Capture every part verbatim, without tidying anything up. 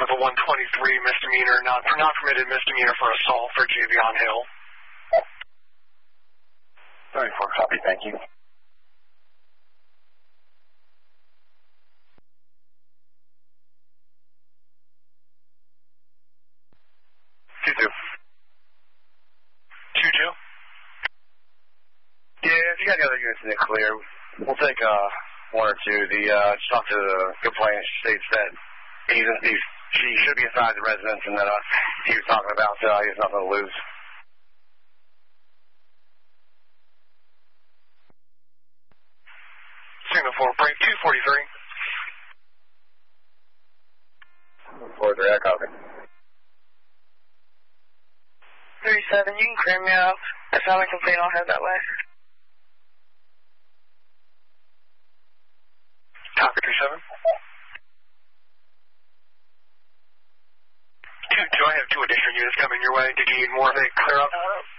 with a one twenty-three misdemeanor, not, not permitted misdemeanor for assault for Javion Hill. thirty-four, copy, thank you. two two. two two? Yeah, if you got the other units in the clear, we'll take uh, one or two. The uh, just talk to the complainant. She states that he's, he's, she should be inside the residence and that uh, he was talking about uh, he has nothing to lose. Signal four, break two forty-three. forty-three, I copy. thirty-seven, you can clear me up. I found a complaint, I'll head that way. Copy, thirty-seven. Two, do I have two additional units coming your way? Did you need more of a clear up?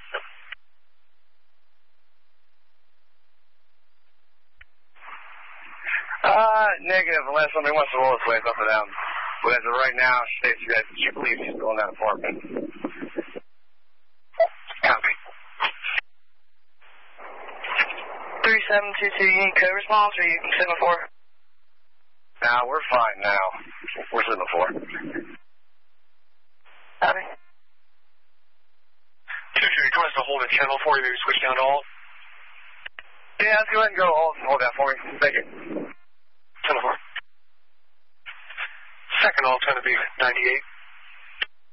Uh, negative, unless somebody wants to roll this place up or down. But as of right now, she states that she believes she's still in that apartment. Copy. thirty-seven two two, you need code response or you can signal four? Nah, we're fine now. We're sitting four. Copy. two two, do you want us to hold a channel for you, maybe switch down to all? Yeah, let's go ahead and go hold, hold that for me. Thank you. Channel four. Second all, going to be ninety-eight.